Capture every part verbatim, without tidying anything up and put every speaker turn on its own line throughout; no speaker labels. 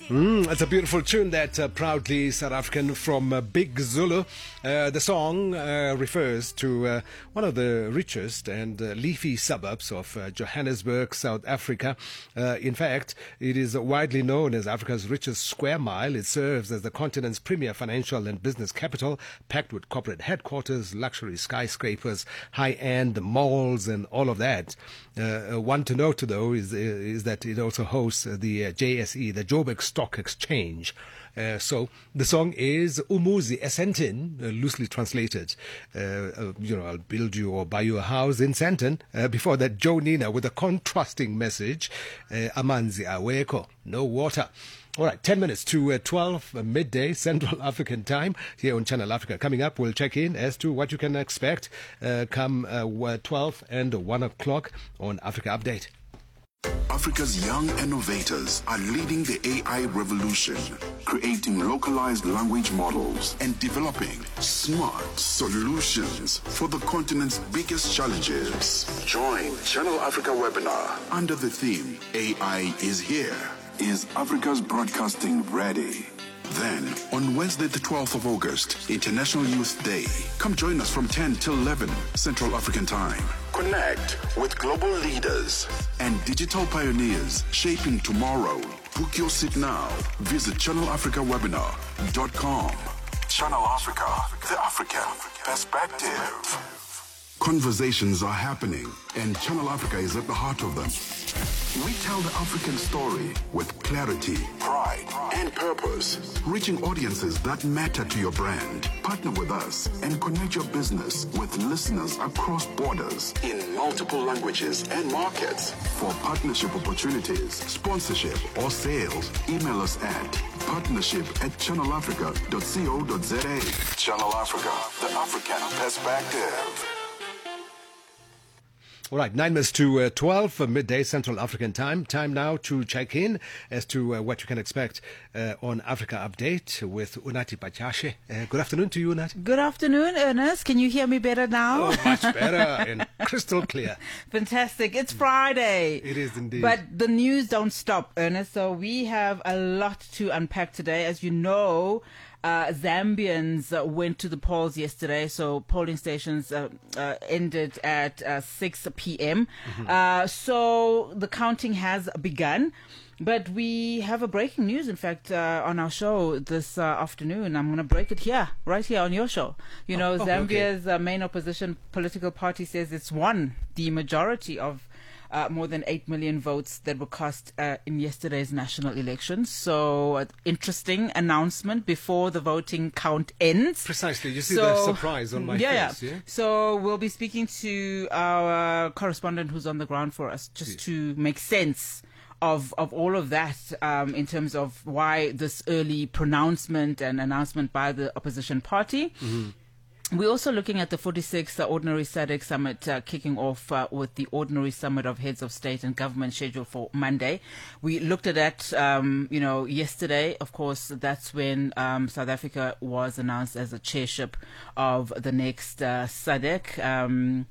Mm, it's a beautiful tune that uh, proudly South African from uh, Big Zulu. Uh, the song uh, refers to uh, one of the richest and uh, leafy suburbs of uh, Johannesburg, South Africa. Uh, in fact, it is widely known as Africa's richest square mile. It serves as the continent's premier financial and business capital, packed with corporate headquarters, luxury skyscrapers, high-end malls, and all of that. Uh, one to note, though, is, is that it also hosts the uh, J S E, the Joburg Stock Exchange. Uh, so the song is Umuzi Esentin, uh, loosely translated. Uh, uh, you know, I'll build you or buy you a house in Sandton. Uh, before that, Joe Nina with a contrasting message. Uh, Amanzi aweko, no water. All right, ten minutes to uh, twelve, uh, midday, Central African time, here on Channel Africa. Coming up, we'll check in as to what you can expect uh, come uh, twelve and one o'clock on Africa Update.
Africa's young innovators are leading the A I revolution, creating localized language models and developing smart solutions for the continent's biggest challenges. Join Channel Africa webinar under the theme A I is here. Is Africa's broadcasting ready? Then, on Wednesday the twelfth of August, International Youth Day, come join us from ten till eleven Central African Time. Connect with global leaders and digital pioneers shaping tomorrow. Book your seat now. Visit channel africa webinar dot com. Channel Africa, the African perspective. Conversations are happening, and Channel Africa is at the heart of them. We tell the African story with clarity, pride, and purpose, reaching audiences that matter to your brand. Partner with us and connect your business with listeners across borders in multiple languages and markets. For partnership opportunities, sponsorship, or sales, email us at partnership at channel africa dot co dot za. Channel Africa, the African perspective.
All right, nine minutes to uh, twelve, uh, midday Central African time. Time now to check in as to uh, what you can expect uh, on Africa Update with Unathi Bachashe. Uh, good afternoon to you, Unathi.
Good afternoon, Ernest. Can you hear me better now?
Oh, much better and crystal clear.
Fantastic. It's Friday.
It is indeed.
But the news don't stop, Ernest. So we have a lot to unpack today. As you know, Uh, Zambians uh, went to the polls yesterday, so polling stations uh, uh, ended at uh, six p.m. Mm-hmm. Uh, so the counting has begun. But we have a breaking news, in fact, uh, on our show this uh, afternoon. I'm going to break it here, right here on your show. You know, oh, oh, Zambia's okay. uh, main opposition political party says it's won the majority of Uh, more than eight million votes that were cast uh, in yesterday's national elections. So, uh, interesting announcement before the voting count ends.
Precisely. You see
so,
the surprise on my
yeah,
face,
yeah.
yeah?
So, we'll be speaking to our correspondent who's on the ground for us just yes. to make sense of of all of that um, in terms of why this early pronouncement and announcement by the opposition party. Mm-hmm. We're also looking at the forty-sixth uh, Ordinary S A D C Summit uh, kicking off uh, with the Ordinary Summit of Heads of State and Government scheduled for Monday. We looked at that, um, you know, yesterday. Of course, that's when um, South Africa was announced as a chairship of the next uh, S A D C. Um,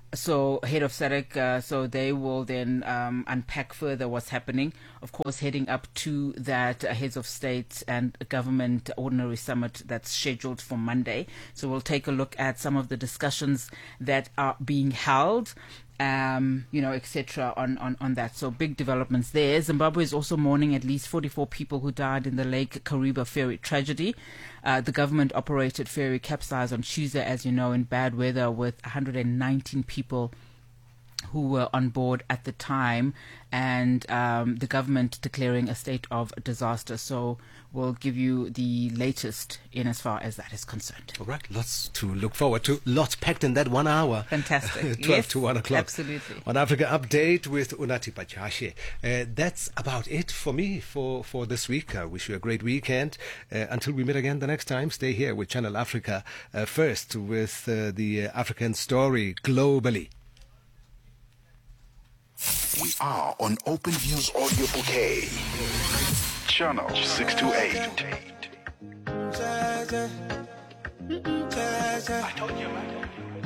So, head of S A D C, uh, so they will then um, unpack further what's happening. Of course, heading up to that uh, Heads of State and Government Ordinary Summit that's scheduled for Monday. So, we'll take a look at some of the discussions that are being held. Um, you know, et cetera on, on, on that. So big developments there. Zimbabwe is also mourning at least forty-four people who died in the Lake Kariba ferry tragedy. Uh, the government-operated ferry capsized on Tuesday, as you know, in bad weather with one hundred nineteen people who were on board at the time, and um, the government declaring a state of disaster. So we'll give you the latest in as far as that is concerned.
All right, lots to look forward to. Lots packed in that one hour.
Fantastic.
twelve
yes,
to one o'clock.
Absolutely.
On Africa Update with Unathi Bachashe. Uh, that's about it for me for, for this week. I wish you a great weekend. Uh, until we meet again the next time, stay here with Channel Africa uh, first with uh, the uh, African story globally.
We are on Open Views Audio Bouquet. Channel six two eight.
I told you, man.